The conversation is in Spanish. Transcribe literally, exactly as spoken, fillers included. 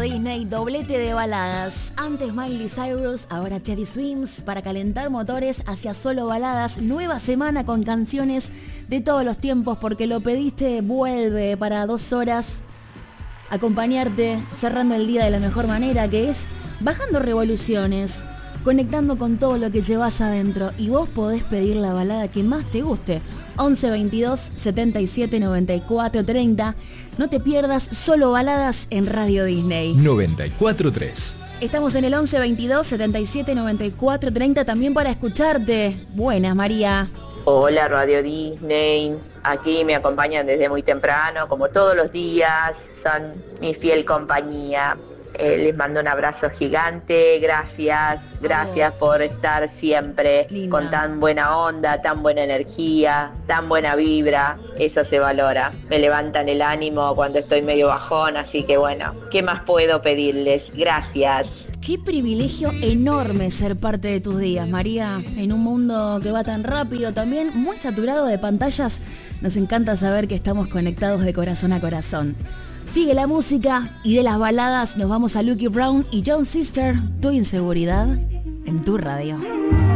Disney, doblete de baladas. Antes Miley Cyrus, ahora Teddy Swims, para calentar motores hacia solo baladas. Nueva semana con canciones de todos los tiempos, porque lo pediste, vuelve para dos horas. Acompañarte, cerrando el día de la mejor manera, que es bajando revoluciones, conectando con todo lo que llevas adentro. Y vos podés pedir la balada que más te guste. once veintidós setenta y siete noventa y cuatro treinta. No te pierdas Solo Baladas en Radio Disney noventa y cuatro tres. Estamos en el once veintidós setenta y siete noventa y cuatro treinta también para escucharte. Buenas, María. Hola, Radio Disney. Aquí me acompañan desde muy temprano, como todos los días. Son mi fiel compañía. Eh, les mando un abrazo gigante, gracias, gracias oh. por estar siempre Linda. Con tan buena onda, tan buena energía, tan buena vibra, eso se valora. Me levantan el ánimo cuando estoy medio bajón, así que bueno, ¿qué más puedo pedirles? Gracias. Qué privilegio enorme ser parte de tus días, María, en un mundo que va tan rápido, también muy saturado de pantallas. Nos encanta saber que estamos conectados de corazón a corazón. Sigue la música y de las baladas nos vamos a Lucky Brown y John Sister, Tu Inseguridad, en tu radio.